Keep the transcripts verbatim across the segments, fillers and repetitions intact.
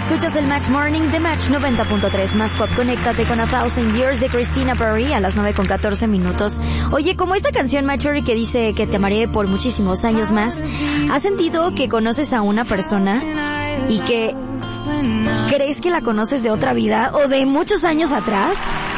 Escuchas el Match Morning de Match noventa punto tres. Más pop, conéctate con A Thousand Years de Christina Perri a las nueve con catorce minutos. Oye, como esta canción Matchery que dice que te amaré por muchísimos años más, ¿has sentido que conoces a una persona y que crees que la conoces de otra vida o de muchos años atrás?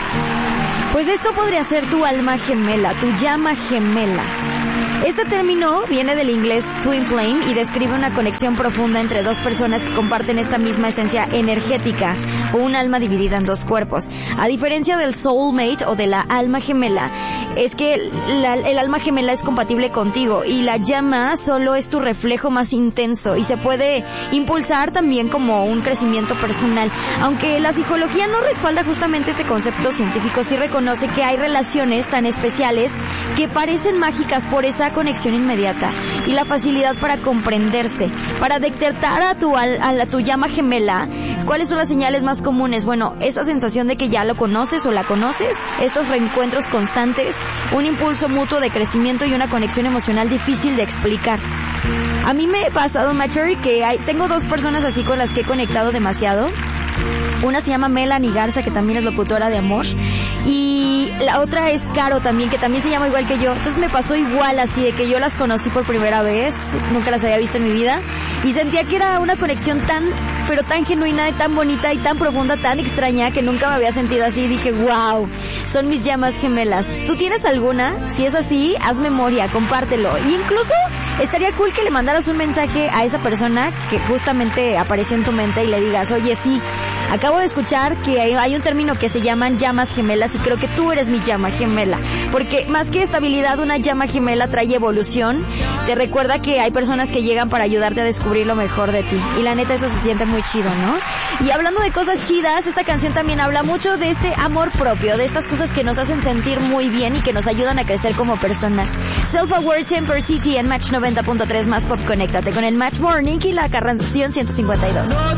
Pues esto podría ser tu alma gemela, tu llama gemela. Este término viene del inglés twin flame y describe una conexión profunda entre dos personas que comparten esta misma esencia energética o un alma dividida en dos cuerpos. A diferencia del soulmate o de la alma gemela, es que la, el alma gemela es compatible contigo y la llama solo es tu reflejo más intenso y se puede impulsar también como un crecimiento personal. Aunque la psicología no respalda justamente este concepto científico, sí reconoce que hay relaciones tan especiales que parecen mágicas por esa conexión inmediata y la facilidad para comprenderse, para detectar a tu, a, a tu llama gemela. ¿Cuáles son las señales más comunes? Bueno, esa sensación de que ya lo conoces o la conoces, estos reencuentros constantes, un impulso mutuo de crecimiento y una conexión emocional difícil de explicar. A mí me ha pasado, Matchery, que hay, tengo dos personas así con las que he conectado demasiado. Una se llama Melanie Garza, que también es locutora de Amor, y la otra es Caro también, que también se llama igual que yo. Entonces me pasó igual, así de que yo las conocí por primera vez, nunca las había visto en mi vida, y sentía que era una conexión tan, pero tan genuina, tan bonita y tan profunda, tan extraña, que nunca me había sentido así. Dije, wow, son mis llamas gemelas. ¿Tú tienes alguna? Si es así, haz memoria, compártelo. Y incluso estaría cool que le mandaras un mensaje a esa persona que justamente apareció en tu mente y le digas, oye, sí, acabo de escuchar que hay, hay un término que se llaman llamas gemelas y creo que tú eres mi llama gemela, porque más que estabilidad, una llama gemela trae evolución, te recuerda que hay personas que llegan para ayudarte a descubrir lo mejor de ti, y la neta eso se siente muy chido, ¿no? Y hablando de cosas chidas, esta canción también habla mucho de este amor propio, de estas cosas que nos hacen sentir muy bien y que nos ayudan a crecer como personas. Self-Aware, Temper City en Match noventa punto tres. Más pop, conéctate con el Match Morning y la canción ciento cincuenta y dos.